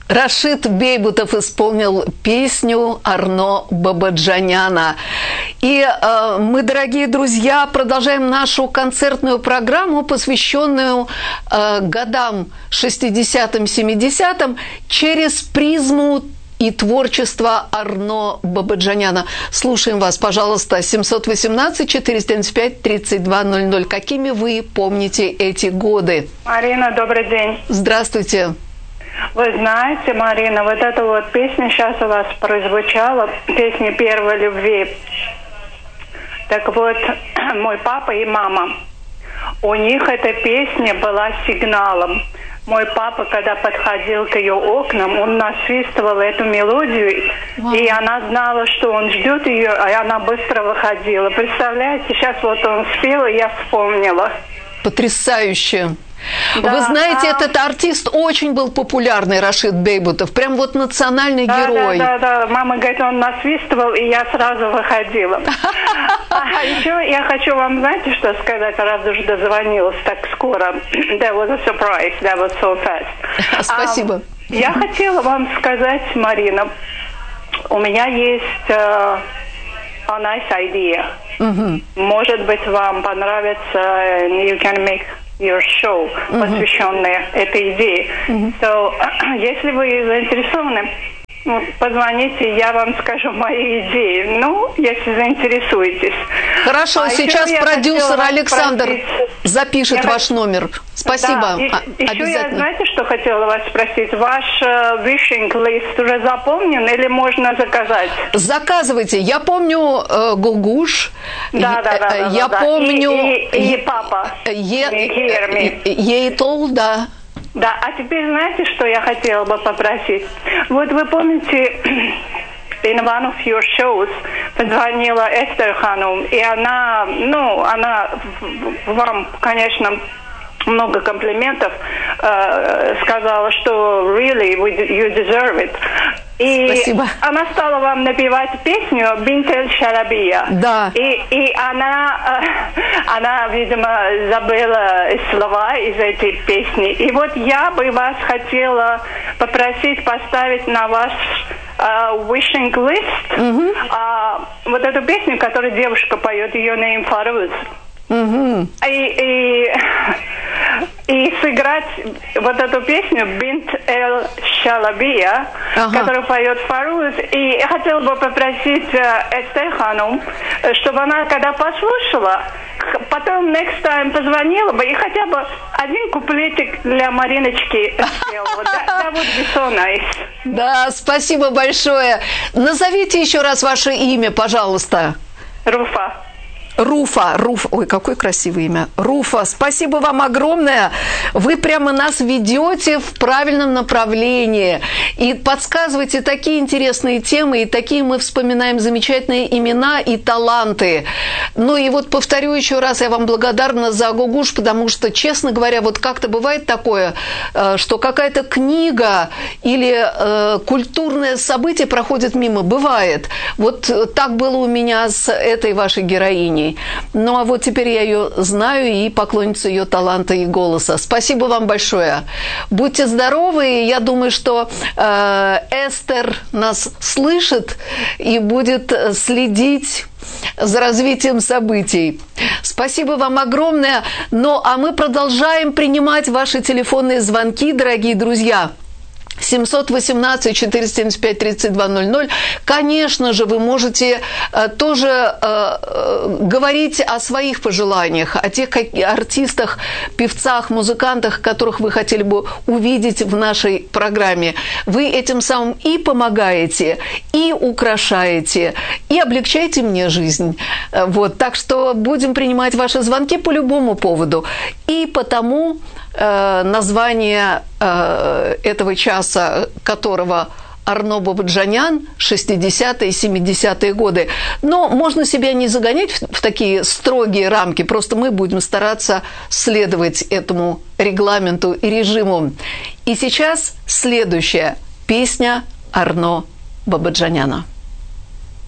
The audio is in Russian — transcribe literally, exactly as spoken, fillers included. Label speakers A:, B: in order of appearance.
A: Рашид Бейбутов исполнил песню Арно Бабаджаняна. И э, мы, дорогие друзья, продолжаем нашу концертную программу, посвященную э, годам шестидесятым, семидесятым, через призму и творчество Арно Бабаджаняна. Слушаем вас, пожалуйста, семь один восемь, четыре семь пять, три два ноль ноль. Какими вы помните эти годы?
B: Марина, добрый день.
A: Здравствуйте.
B: Вы знаете, Марина, вот эта вот песня сейчас у вас прозвучала, песня первой любви. Так вот, мой папа и мама, у них эта песня была сигналом. Мой папа, когда подходил к ее окнам, он насвистывал эту мелодию, wow. и она знала, что он ждет ее, и она быстро выходила. Представляете, сейчас вот он спел, и я вспомнила.
A: Потрясающе.
B: Да,
A: Вы знаете,
B: а...
A: этот артист очень был популярный, Рашид Бейбутов, прям вот национальный
B: да,
A: герой.
B: Да, да, да. Мама говорит, он насвистывал, и я сразу выходила. А еще я хочу вам, знаете, что сказать, раз уже дозвонилась так скоро. That was a surprise, that was so fast.
A: Спасибо.
B: Я хотела вам сказать, Марина, у меня есть uh, a nice idea. Uh-huh. Может быть, вам понравится, you can make your show, uh-huh. посвященная этой идее. Uh-huh. So, если вы заинтересованы, позвоните, я вам скажу мои идеи. Ну, если заинтересуетесь.
A: Хорошо, а сейчас продюсер Александр спросить... запишет я ваш хот... номер. Спасибо.
B: Да, и,
A: а,
B: еще я, знаете, что хотела вас спросить? Ваш uh, wishing list уже заполнен или можно заказать?
A: Заказывайте. Я помню э, Гугуш.
B: Да, да, да.
A: Я
B: да,
A: помню...
B: И, и, и папа.
A: Ейтол, да.
B: Да, а теперь знаете, что я хотела бы попросить? Вот вы помните, in one of your shows позвонила Эстер Ханум, и она, ну, она вам, конечно, много комплиментов э, сказала, что really you deserve it. И
A: Спасибо.
B: Она стала вам напевать песню «Бинтель Шарабия».
A: Да.
B: И, и она, э, она, видимо, забыла слова из этой песни. И вот я бы вас хотела попросить поставить на ваш uh, wishing list mm-hmm. uh, вот эту песню, которую девушка поет, ее name Фаруз. Mm-hmm. И, и, и сыграть вот эту песню «Бинт эль Шалабия», ага. которую поет Фаруз. И я хотела бы попросить Эстер Ханум, чтобы она, когда послушала, потом next time позвонила бы и хотя бы один куплетик для Мариночки сделала. That would be so nice.
A: Да, спасибо большое. Назовите еще раз ваше имя, пожалуйста.
B: Руфа.
A: Руфа, Руф, ой, какое красивое имя. Руфа, спасибо вам огромное. Вы прямо нас ведете в правильном направлении и подсказываете такие интересные темы, и такие мы вспоминаем замечательные имена и таланты. Ну и вот повторю еще раз, я вам благодарна за Гугуш, потому что, честно говоря, вот как-то бывает такое, что какая-то книга или э, культурное событие проходит мимо. Бывает. Вот так было у меня с этой вашей героиней. Ну, а вот теперь я ее знаю и поклонница ее таланта и голоса. Спасибо вам большое. Будьте здоровы. Я думаю, что э, Эстер нас слышит и будет следить за развитием событий. Спасибо вам огромное. Ну, а мы продолжаем принимать ваши телефонные звонки, дорогие друзья. семь один восемь, четыре семь пять, три два ноль ноль. Конечно же, вы можете э, тоже э, э, говорить о своих пожеланиях, о тех как, артистах, певцах, музыкантах, которых вы хотели бы увидеть в нашей программе. Вы этим самым и помогаете, и украшаете, и облегчаете мне жизнь. Вот. Так что будем принимать ваши звонки по любому поводу. И потому э, название э, этого часа, которого Арно Бабаджанян, шестидесятые и семидесятые годы. Но можно себя не загонять в, в такие строгие рамки, просто мы будем стараться следовать этому регламенту и режиму. И сейчас следующая песня Арно Бабаджаняна.